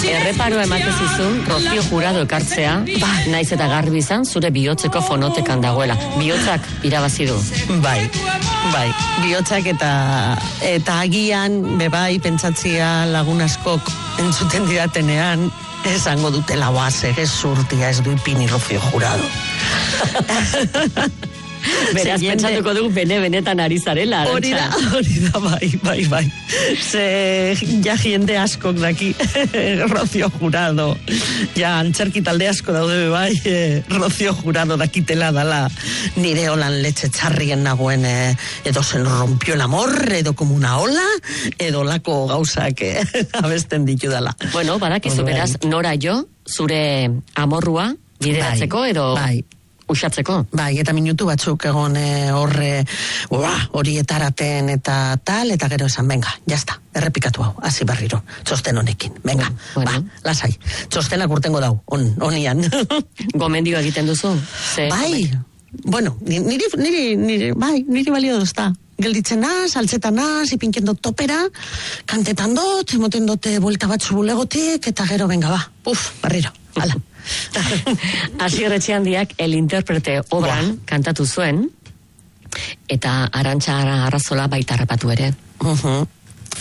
Erreparoa ematen zizun Rocío Jurado ekartzea, naiz eta garbi izan zure bihotzeko fonotekan dagoela. Bihotzak irabazi du. Bai, bihotzak eta agian, bebai, pentsatzia lagun askok entzuten didatenean, esango dutela oase, ez zurtia, ez du ipini Rocío Jurado. Beraz, pentsatuko dugu benetan ari zarela. Hori da, bai. Ze, ja jende askok daki, Rocío Jurado. Ja, antzerki talde asko daude bai, Rocío Jurado dakitela dala nire holan letxe txarrien nagoen, edo se nos rompió el amor, edo como una ola, edo lako gauzak abesten ditu dala. Bueno, badakizu beraz, nora jo, zure amorrua bideratzeko, edo... Bai. Usatzeko. Bai, eta minutu batzuk egon hori etaraten eta tal, eta gero esan, venga, jazta, errepikatu hau, hasi barriro, txosten honekin, venga, lasai, txostenak urtengo dau, honian. Gomendio egiten duzu? Bai, bueno, niri balio dozta. Gelditzen naz, altzetan naz, ipinken dut topera, kantetan dut, emoten dute buelta batzu bulegotik, eta gero, venga, barriro, hala. Asier Etxeandiak El Interprete obran kantatu zuen, eta Arantxa Arrazola baita harrapatu ere.